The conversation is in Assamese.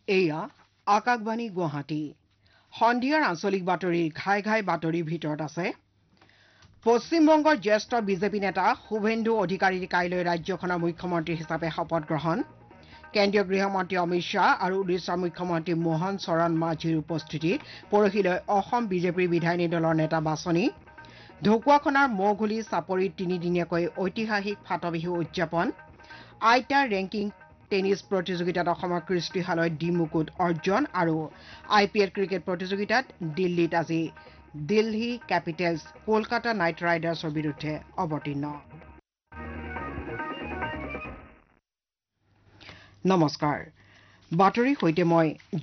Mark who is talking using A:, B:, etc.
A: এয়া আকাশবাণী গুৱাহাটী সন্ধিয়াৰ আঞ্চলিক বাতৰিৰ ঘাই বাতৰিৰ ভিতৰত আছে পশ্চিমবংগৰ জ্যেষ্ঠ বিজেপি নেতা শুভেন্দু অধিকাৰীৰ কাইলৈ ৰাজ্যখনৰ মুখ্যমন্ত্ৰী হিচাপে শপত গ্ৰহণ কেন্দ্ৰীয় গৃহমন্ত্ৰী অমিত শ্বাহ আৰু উৰিষ্যাৰ মুখ্যমন্ত্ৰী মোহন চৰণ মাঝিৰ উপস্থিতিত পৰহিলৈ অসম বিজেপিৰ বিধায়িনী দলৰ নেতা বাছনি ঢকুৱাখনাৰ মৌঘুলি চাপৰিত তিনিদিনীয়াকৈ ঐতিহাসিক ফাটবিহু উদযাপন আইটাৰ ৰেংকিং টেনিছ প্ৰতিযোগিতাত অসমৰ কৃষ্টি হালৈ ডি মুকুট অৰ্জন আৰু IPL ক্ৰিকেট প্ৰতিযোগিতাত দিল্লীত আজি দিল্লী কেপিটেলছ কলকাতা নাইট ৰাইডাৰ্ছৰ বিৰুদ্ধে অৱতীৰ্ণ নমস্কাৰ বাতৰিৰ সৈতে মই